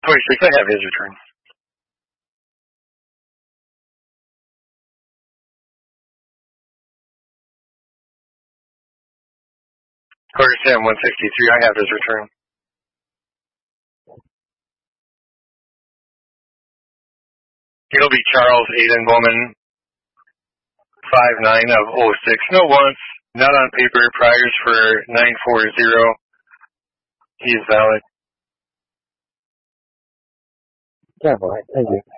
26, I have his return. Quarter Sam 163, I have his return. It'll be Charles Aiden Bowman, 5'9" of 06. No wants, not on paper, priors for 940. He is valid. Yeah, boy. Thank you.